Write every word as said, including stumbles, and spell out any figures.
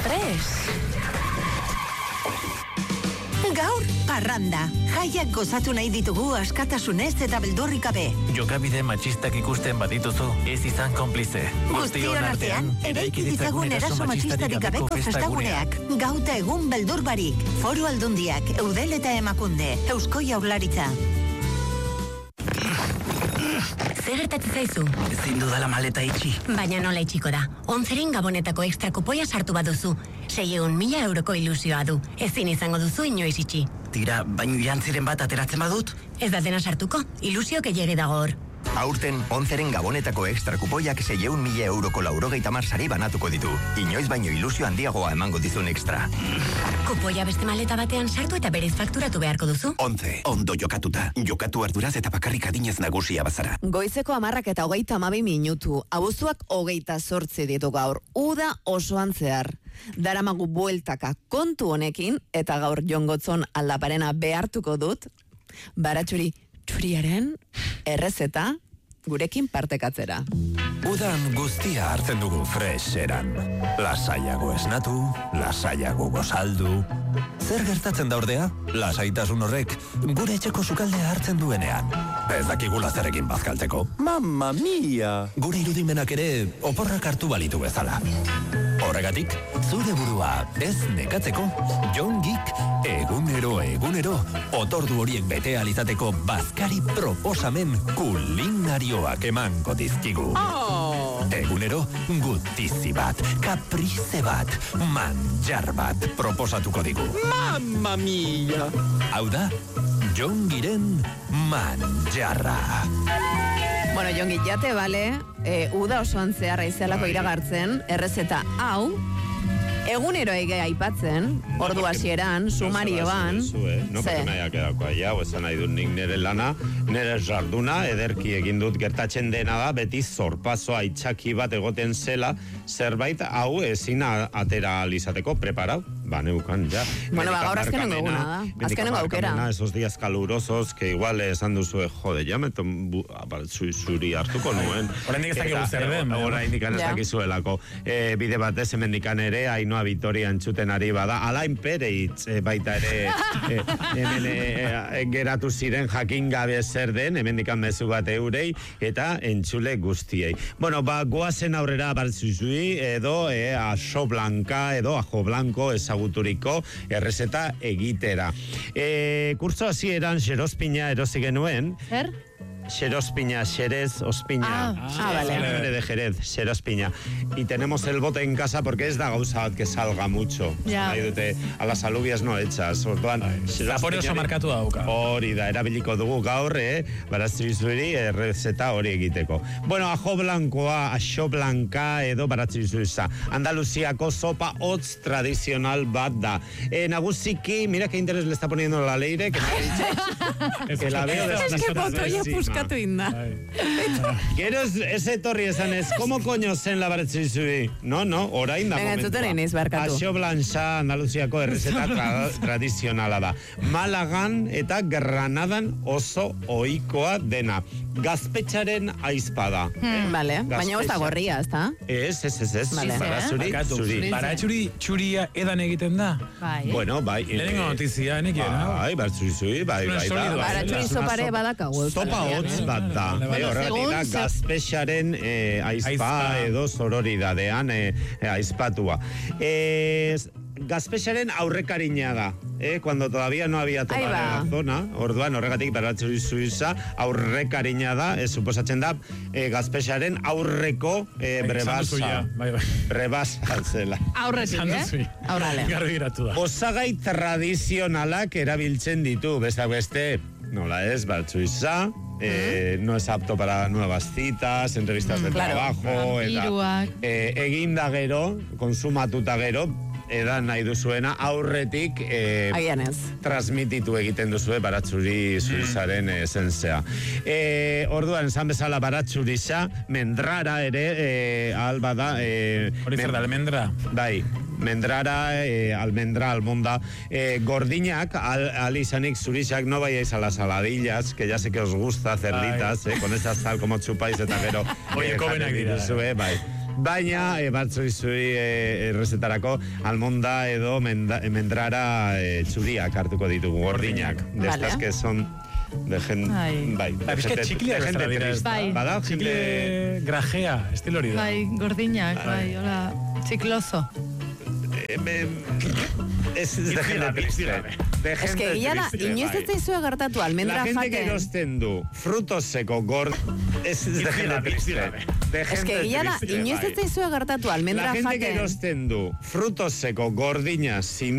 Fresh. Gaur, parranda. Jaiak gozatu nahi ditugu askatasunez eta beldurrik gabe. Jokabide matxistak ikusten badituzu, ez izan konplize. Guztion artean, eraiki ditzagun eraso matxistarik gabeko festaguneak. Gauta egun beldur barik. Foru Aldundiak, Eudel eta Emakunde, Eusko Jaurlaritza. Zer gertatzen zaizu? Ezin dudala maleta itxi. Baina nola itxiko da. Onzeren gabonetako ekstra kupoia sartu baduzu. Seiehun mila euroko ilusioa du. Ezin izango duzu inoiz itxi. Tira, baino jantziren bat ateratzen badut? Ez da dena sartuko. Ilusio gehiegi dago hor. Aurten, onzeren gabonetako ekstra kupoiak seiehun mila euroko laurogeita hamar sari banatuko ditu. Inoiz baino ilusio handiagoa emango dizun ekstra. Kupoia beste maleta batean sartu eta berez fakturatu beharko duzu. Onze, ondo jokatuta. Jokatu arduraz eta bakarrik adinez nagusia bazara. Goizeko hamarrak eta hogeita hamabi minutu. Abuztuak hogeita zortzi ditu gaur. Uda osoan zehar. Daramagu bueltaka kontu honekin eta gaur jongotzon aldaparena behartuko dut. Baratxuri txuriaren errezeta gurekin partekatzera. Udan guztia hartzen dugu Fresh eran. Lasaiago esnatu, lasaiago gozaldu. Zer gertatzen da ordea? Lasaitasun horrek gure etxeko sukaldea hartzen duenean. Ez dakigula zerekin bazkaltzeko. Mamma mia! Gure irudimenak ere oporrak hartu balitu bezala. Horregatik, zure burua ez nekatzeko, Jongik egunero egunero otordu horiek bete alizateko bazkari proposamen kulinarioak emango dizkigu. Oh. Egunero gutizi bat, kaprize bat, manjar bat proposatuko digu. Mamma mia! Hau da, Jongiren manjarra. Bueno, Jongi, jate, bale, e, uda osoan zeharra izelako iragartzen, errezeta hau, egunero ege aipatzen, ordu hasieran, sumarioan. No porque me haya quedado allá, o esan nahi dut nik nire lana, nire jarduna, ederki egin dut gertatzen dena da, beti zorpazoa itxaki bat egoten zela, zerbait hau ezin atera alizateko, preparau. Ba, neukan, ja. Bueno, ba, gaur azkenengo eguna da. Azkenengo aukera. Esos días calurosos, que igual esan duzu, jode, ja, meton, zuri hartuko nuen. Horendik ez dakigu zer den. Horendik ez dakizuelako. Bide batez, hemendikan ere, Ainoa Vitoria entzuten ari bada. Alain Pereitz baita ere, hemen geratu ziren jakin gabe zer den, hemendikan mezu bat eurei, eta entzule guztiei. Bueno, ba, goazen aurrera batzuzui, edo aso blanca, edo ajo blanco, ezagutzen guturiko errezeta egitera. E, kurso hasieran xerospina erosi genuen. Zer? Xerospina, Xerez, Ospina. Ah, ah, vale. De Jerez, Xerospina. Y tenemos el bote en casa porque es da gauza que salga mucho. Ya. Yeah. A las alubias no hechas. Orduan, zapore oso markatu dauka. Hori da, erabiliko dugu gaur, eh? Baratzizuri errezeta hori egiteko. Bueno, ajo blancoa, axo blanca edo baratzizuza. Andaluziako sopa hotz tradicional bat da. Eh, nagusiki, mira qué interés le está poniendo la Leire, que me ha dicho que la veo de es que botoia puskatu inda. Gero ez etorri esan ez, ¿cómo coño zen la baratzizubi? No, no, orain da momentua. Entzuten iniz, barkatu. Axo blanca, Andaluziako errezeta tradizionala da. Malagan eta Granadan oso ohikoa dena. Gazpetxaren aizpada. Hmm, vale, baina ez da gorria, ez da? Ez, ez, ez, ez. Vale. Barazuri, zuri. Baratxuri txuria edan egiten da. Bai. Bueno, bai. Lehenengo notizia, enekien. Bai, baratxuri zuri, bai, bai. Baratxuri sopare badakagu. Sopa hotz bat da. Horregatik da, gazpexaren aizpa edo sororidadean aizpatua. Gazpexaren aurrekarina da, eh? Cuando todavía no había tomado la zona, orduan, horregatik baratzuri zuiza, aurrekarina da, eh, suposatzen da, eh, gazpexaren aurreko eh, brebasa. Brebasa zela. Aurretik, eh? Aurrale. Osagai tradizionalak erabiltzen ditu, beste beste, nola ez, baratzuiza, Eh, no es apto para nuevas citas, entrevistas de claro. trabajo, eta eh, eginda gero, konsumatuta gero, edan nahi duzuena, aurretik eh, transmititu egiten duzue baratzuri zuizaren mm. esenzea. Eh, orduan, esan bezala baratzuriza, mendrara ere, eh, alba da... Eh, Hori zer da, almendra? Bai, mendrara, eh, almendra, almonda, eh, gordinak, al, al izanik zurizak, no vayáis a las saladillas, que ya sé que os gusta, cerditas, eh, con esa sal como chupáis eta gero... Oie, kobenak dira. Duzue, bai. baina e, batzuizui e, errezetarako almonda edo menda, mendrara e, txuriak hartuko ditugu, gordinak. De Vale. estas que son de gente... Bai. Bai, de Bizka gente, txiklia de gente bezala dira, triste. Bai. Bada, Txikle gente... grajea, estilo hori da. Bai, gordinak, bai, hola, txiklozo. Eh, me- Es, es de gente triste. De Ez gente que egia da, triste, inoiz ez bai. zaizue gertatu almendra La gente que jaten. erosten du frutos seco gord... Es, es de gente triste. De Ez gente que egia da, triste, inoiz bai. ez zaizue gertatu almendra La gente que jaten. erosten du frutos seco gordinas sin